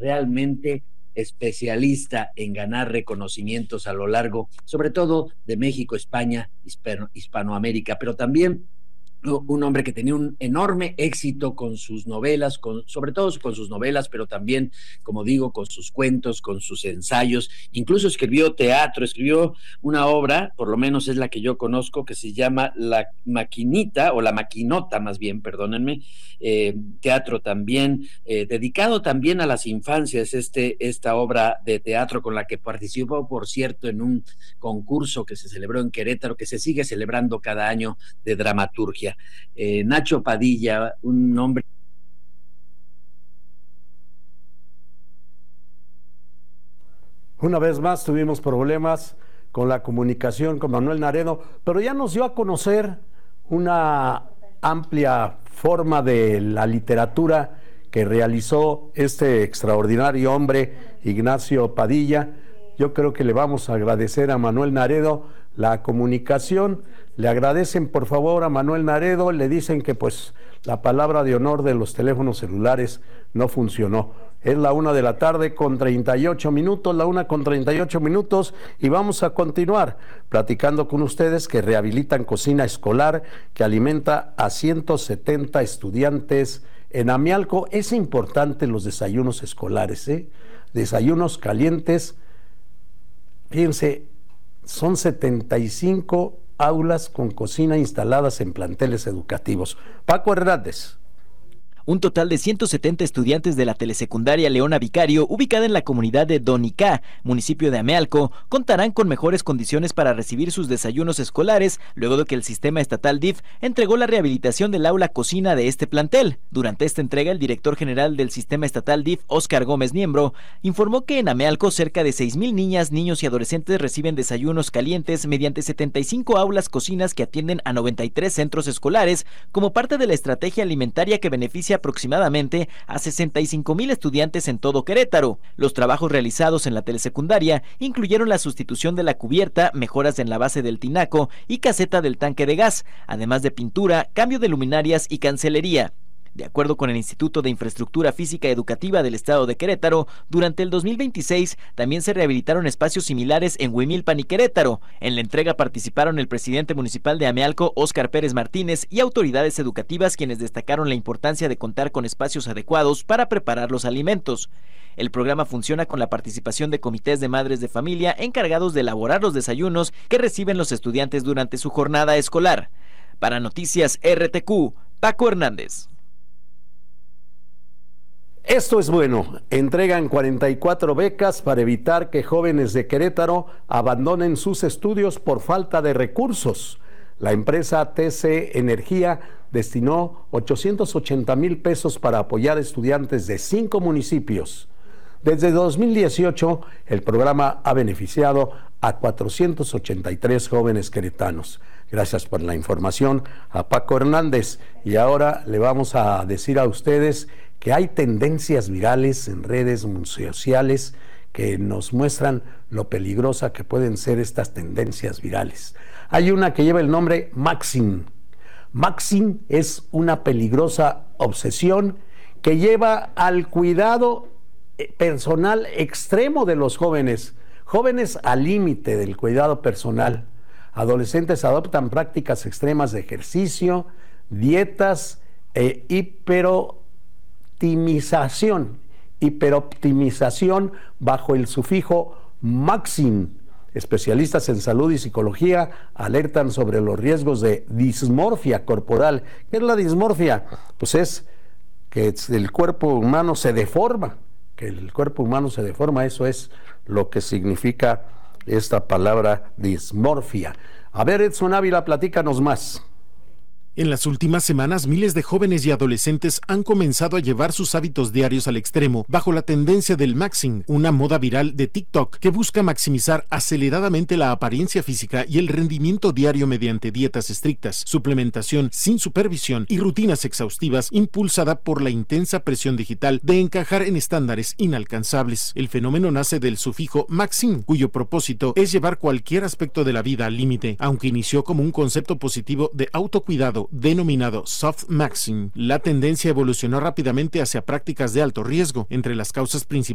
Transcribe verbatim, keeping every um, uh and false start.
realmente especialista en ganar reconocimientos a lo largo, sobre todo de México, España, Hispano, Hispanoamérica, pero también un hombre que tenía un enorme éxito con sus novelas, con, sobre todo con sus novelas, pero también, como digo, con sus cuentos, con sus ensayos. Incluso escribió teatro, escribió una obra, por lo menos es la que yo conozco, que se llama La Maquinita, o La Maquinota más bien, perdónenme, eh, teatro también, eh, dedicado también a las infancias, este, esta obra de teatro con la que participó, por cierto, en un concurso que se celebró en Querétaro, que se sigue celebrando cada año, de dramaturgia. Eh, Nacho Padilla, un hombre. Una vez más tuvimos problemas con la comunicación con Manuel Naredo, pero ya nos dio a conocer una amplia forma de la literatura que realizó este extraordinario hombre, Ignacio Padilla. Yo creo que le vamos a agradecer a Manuel Naredo la comunicación. Le agradecen por favor a Manuel Naredo, le dicen que pues la palabra de honor de los teléfonos celulares no funcionó. Es la una de la tarde con treinta y ocho minutos, la una con treinta y ocho minutos, y vamos a continuar platicando con ustedes que rehabilitan cocina escolar que alimenta a ciento setenta estudiantes en Amialco. Es importante los desayunos escolares, ¿eh? Desayunos calientes. Fíjense, son setenta y cinco aulas con cocina instaladas en planteles educativos. Paco Hernández. Un total de ciento setenta estudiantes de la telesecundaria Leona Vicario, ubicada en la comunidad de Donicá, municipio de Amealco, contarán con mejores condiciones para recibir sus desayunos escolares, luego de que el sistema estatal D I F entregó la rehabilitación del aula cocina de este plantel. Durante esta entrega, el director general del sistema estatal D I F, Óscar Gómez Niembro, informó que en Amealco cerca de seis mil niñas, niños y adolescentes reciben desayunos calientes mediante setenta y cinco aulas cocinas que atienden a noventa y tres centros escolares, como parte de la estrategia alimentaria que beneficia aproximadamente a sesenta y cinco mil estudiantes en todo Querétaro. Los trabajos realizados en la telesecundaria incluyeron la sustitución de la cubierta, mejoras en la base del tinaco y caseta del tanque de gas, además de pintura, cambio de luminarias y cancelería. De acuerdo con el Instituto de Infraestructura Física Educativa del Estado de Querétaro, durante el dos mil veintiséis también se rehabilitaron espacios similares en Huimilpan y Querétaro. En la entrega participaron el presidente municipal de Amealco, Óscar Pérez Martínez, y autoridades educativas, quienes destacaron la importancia de contar con espacios adecuados para preparar los alimentos. El programa funciona con la participación de comités de madres de familia encargados de elaborar los desayunos que reciben los estudiantes durante su jornada escolar. Para Noticias R T Q, Paco Hernández. Esto es bueno. Entregan cuarenta y cuatro becas para evitar que jóvenes de Querétaro abandonen sus estudios por falta de recursos. La empresa T C Energía destinó ochocientos ochenta mil pesos para apoyar a estudiantes de cinco municipios. Desde dos mil dieciocho, el programa ha beneficiado a cuatrocientos ochenta y tres jóvenes queretanos. Gracias por la información a Paco Hernández. Y ahora le vamos a decir a ustedes que hay tendencias virales en redes sociales que nos muestran lo peligrosa que pueden ser estas tendencias virales. Hay una que lleva el nombre Maxing. Maxing es una peligrosa obsesión que lleva al cuidado personal extremo de los jóvenes, jóvenes al límite del cuidado personal. Adolescentes adoptan prácticas extremas de ejercicio, dietas e hipero Optimización, hiperoptimización bajo el sufijo maxing. Especialistas en salud y psicología alertan sobre los riesgos de dismorfia corporal. ¿Qué es la dismorfia? Pues es que el cuerpo humano se deforma, que el cuerpo humano se deforma, eso es lo que significa esta palabra dismorfia. A ver, Edson Ávila, platícanos más. En las últimas semanas, miles de jóvenes y adolescentes han comenzado a llevar sus hábitos diarios al extremo, bajo la tendencia del maxing, una moda viral de TikTok que busca maximizar aceleradamente la apariencia física y el rendimiento diario mediante dietas estrictas, suplementación sin supervisión y rutinas exhaustivas, impulsada por la intensa presión digital de encajar en estándares inalcanzables. El fenómeno nace del sufijo maxing, cuyo propósito es llevar cualquier aspecto de la vida al límite, aunque inició como un concepto positivo de autocuidado denominado soft maxing. La tendencia evolucionó rápidamente hacia prácticas de alto riesgo. Entre las causas principales